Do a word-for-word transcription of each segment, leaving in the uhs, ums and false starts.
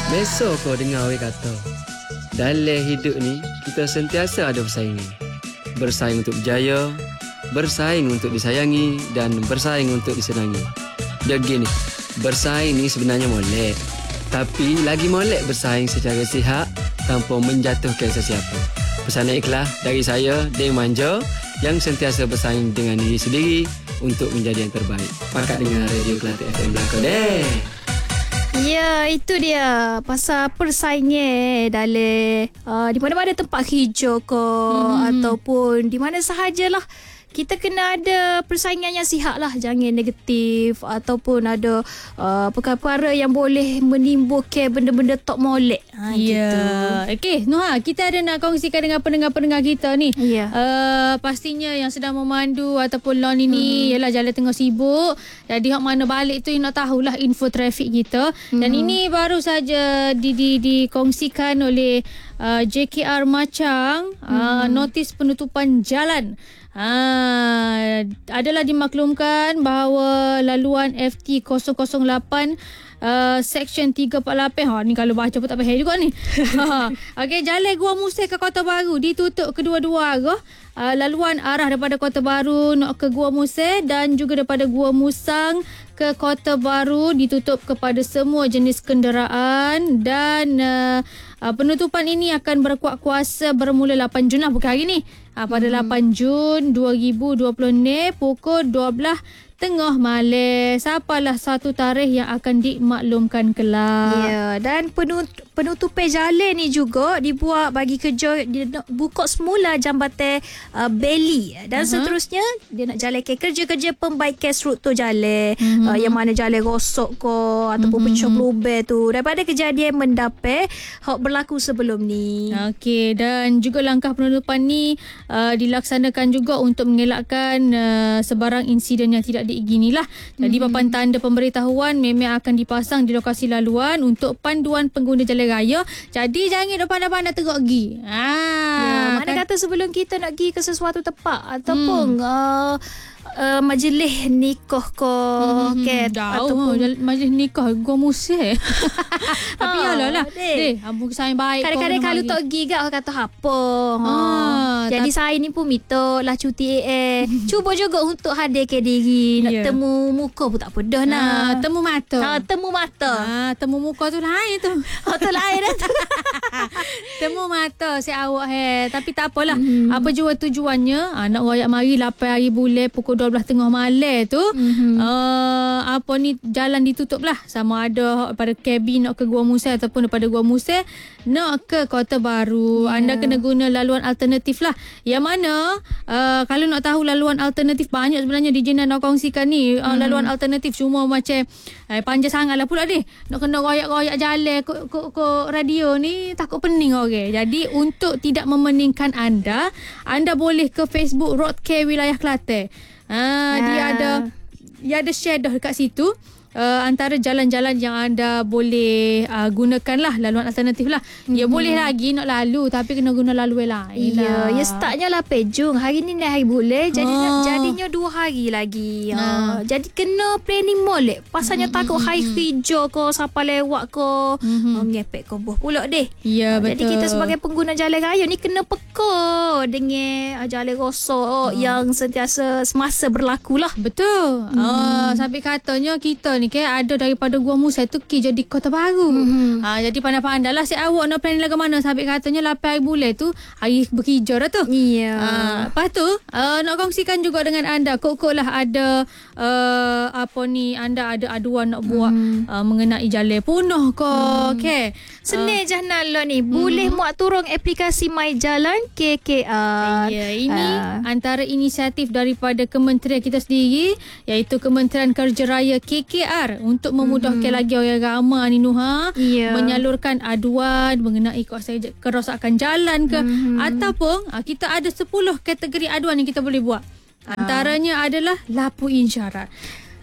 Besok kau dengar orang kata, dalam hidup ni kita sentiasa ada persaingan. Bersaing untuk berjaya, bersaing untuk disayangi dan bersaing untuk disenangi. Dia gini, bersaing ni sebenarnya molek. Tapi lagi molek bersaing secara sihat tanpa menjatuhkan sesiapa. Pesanan ikhlas dari saya, Deng Manja, yang sentiasa bersaing dengan diri sendiri untuk menjadi yang terbaik. Pakat dengar Radio Kelantan F M belakang deh. Ya, itu dia pasal persaingan dalam uh, di mana-mana tempat kerja ke hmm. ataupun di mana sahajalah. Kita kena ada persaingan yang sihat lah. Jangan negatif ataupun ada uh, perkara-perkara yang boleh menimbulkan benda-benda tak molek. Ha, ya. gitu. Okey, Nuha, kita ada nak kongsikan dengan pendengar-pendengar kita ni. Ya. Uh, pastinya yang sedang memandu ataupun lawn ini, hmm. ialah jalan tengah sibuk. Jadi hak mana balik tu nak tahulah info trafik kita. Hmm. Dan ini baru saja di, di, dikongsikan oleh uh, J K R Machang. Hmm. Uh, notis penutupan jalan. Ha, adalah dimaklumkan bahawa laluan F T kosong kosong lapan uh, Section tiga empat lapan. Ha, ni kalau baca pun tak faham juga ni. Okey, jalan Gua Musang ke Kota Baru ditutup kedua-dua arah. Uh, laluan arah daripada Kota Baru nak ke Gua Musang dan juga daripada Gua Musang ke Kota Baru ditutup kepada semua jenis kenderaan. Dan uh, uh, penutupan ini akan berkuat kuasa bermula lapan Jun lah, bukan hari ni. Uh, pada hmm. lapan Jun dua ribu dua puluh ni pukul dua belas tengah malam. Siapalah satu tarikh yang akan dimaklumkan kelak. Ya, dan penut, penutupan jalan ni juga dibuat bagi kerja dia nak buka semula jambatan uh, Beli dan uh-huh. seterusnya dia nak jalankan kerja-kerja perbaikan struktur jalan, uh-huh. uh, yang mana jalan rosak ke ataupun uh-huh. pecah lubang tu daripada kejadian mendapat hak berlaku sebelum ni. Okey, dan juga langkah penutupan ni uh, dilaksanakan juga untuk mengelakkan uh, sebarang insiden yang tidak diinginilah. Jadi mm-hmm. papan tanda pemberitahuan memang akan dipasang di lokasi laluan untuk panduan pengguna jalan raya. Jadi jangan depan-depan nak teruk pergi. Ha, ya, mana kan? Kata sebelum kita nak pergi ke sesuatu tempat ataupun hmm. uh, uh, majlis nikah ke hmm, ke ataupun majlis nikah Gua Musang. Tapi oh, yalah lah. Deh, ambung sayang baik. Kadang-kadang kalau tak pergi gak kata apa. Ha. Ah, jadi tak... saya ni pun minta lah cuti A A. Cuba juga untuk hadir ke diri. Nak yeah. temu muka pun tak pedah nak. Ha, temu mata. Ha, temu mata. Ha, temu muka tu lain tu. Oh, tu lain dah tu. Temu mata si awak he. Tapi tak apalah. Hmm. Apa jua tujuannya? Ha, nak royak mari lapan hari bulan pukul dua belas tengah malam tu. Hmm. Uh, apa ni jalan ditutup lah. Sama ada pada kabin nak ke Gua Musang ataupun daripada Gua Musang nak ke Kota Baru. Yeah. Anda kena guna laluan alternatif lah. Yang mana uh, kalau nak tahu laluan alternatif banyak sebenarnya D J nak kongsikan ni. Uh, hmm. Laluan alternatif cuma macam eh, panjang sangat lah pula deh. Nak kena royak-royak jalan ke, ke, ke radio ni takut pening orang. Okay. Jadi untuk tidak memeningkan anda, anda boleh ke Facebook Roadcare Wilayah Kelantan. Ha, yeah. Dia ada dia ada share dah dekat situ. Uh, antara jalan-jalan yang anda boleh uh, gunakan lah laluan alternatif lah. Ya mm-hmm. boleh lagi nak lalu tapi kena guna laluan lain lah. Ya, ya startnya lapan Jun. Hari ni ni hari boleh. Jadi oh. jadinya dua hari lagi. Nah. Uh, jadi kena planning molek. Pasalnya mm-hmm. takut hari kerja ke siapa lewat ke mm-hmm. uh, ngepek ke buah pula deh. Ya, uh, betul. Jadi kita sebagai pengguna jalan raya ni kena peka dengan uh, jalan rosak oh. yang sentiasa semasa berlaku lah. Betul. Mm. Uh, sampai katanya kita ni ke ada daripada Gua Musang tu ke jadi Kota Baru. Mm-hmm. Ha, jadi pandai-pandai lah si awak nak plan lagu mana. Sampai katanya lapan hari bulan tu hari bekerja dah tu. Iya. Ha, lepas tu uh, nak kongsikan juga dengan anda. Kok-kok lah ada uh, apa ni anda ada aduan nak buat mm. uh, mengenai jalan punah ke. Mm. Okay. Senang uh, je nak lah ni. Boleh mm. muat turun aplikasi My Jalan K K R. Ya, ini uh. antara inisiatif daripada kementerian kita sendiri iaitu Kementerian Kerja Raya K K R untuk memudahkan mm-hmm. lagi orang ramai ni Nuha yeah. menyalurkan aduan mengenai kerosakan jalan ke mm-hmm. ataupun kita ada sepuluh kategori aduan yang kita boleh buat. Antaranya uh. adalah lapu insyarat.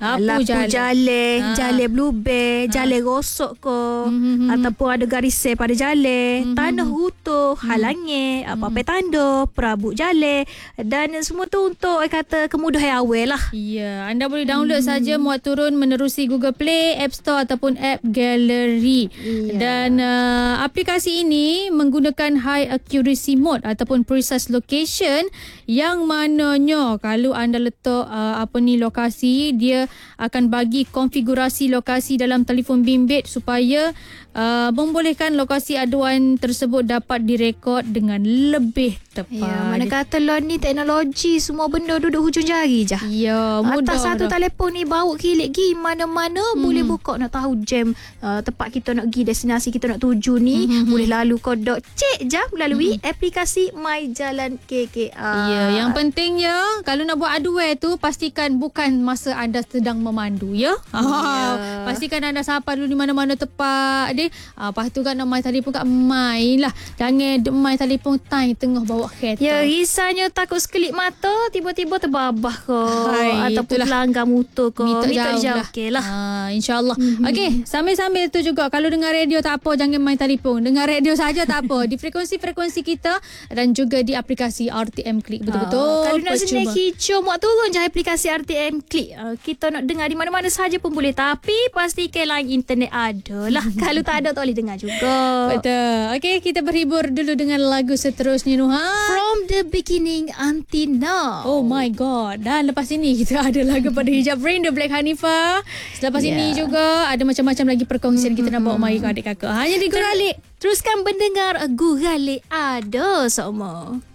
Apa Lapu jale? jale, Ha. jale blueberry, jale rosok ke, Mhm. ataupun ada garisnya pada jale, tanah utuh, halangi, apa-apa tanda, perabot jale, dan semua tu untuk eh, kata kemudahan awal lah. Ya, anda boleh download hmm. saja, muat turun menerusi Google Play, App Store ataupun App Gallery. Ya. Dan uh, aplikasi ini menggunakan high accuracy mode ataupun precise location, yang mananya kalau anda letak uh, apa ni lokasi, dia akan bagi konfigurasi lokasi dalam telefon bimbit supaya uh, membolehkan lokasi aduan tersebut dapat direkod dengan lebih tepat. Ya, mana kata lo ni teknologi, semua benda duduk hujung jari je. Ya, mudah. Atas satu dah. telefon ni bawa kilik gi mana-mana, hmm. boleh buka nak tahu jam uh, tempat kita nak pergi, destinasi kita nak tuju ni, hmm. boleh lalu kodok cek je melalui hmm. aplikasi My Jalan K K R. Ya, yang pentingnya kalau nak buat aduan tu pastikan bukan masa anda sedang memandu ya. Ya. Pastikan anda sapa dulu di mana-mana tempat dia. Ah, lepas tu kan nak main telefon kat main lah. Jangan duk main telefon time tengah bawa kereta. Ya, risanya takut sekelip mata tiba-tiba terbabah ke, Hai, ataupun itulah. pelanggar motor ke, Mitok mitok jauh jauh lah. okey lah. Ah, InsyaAllah. Mm-hmm. Okey, sambil-sambil tu juga kalau dengar radio tak apa, jangan main telefon. Dengar radio saja tak apa. Di frekuensi-frekuensi kita dan juga di aplikasi R T M Klik. Betul-betul. Ah, kalau nak percuma. senang hijau, muat turun je aplikasi R T M Klik. Uh, kita nak dengar di mana-mana saja pun boleh. Tapi pastikan line internet ada lah. Kalau tak ada tak boleh dengar juga. Betul. Okey, kita berhibur dulu dengan lagu seterusnya, Nuha. From the beginning until now. Oh my god. Dan lepas ini kita ada lagu pada Hijab Brain, The Black Hanifa. Selepas Yeah. ini juga ada macam-macam lagi perkongsian kita nak bawa mari ke adik kakak. Hanya di Guralik. Teruskan mendengar Guralik ada sama.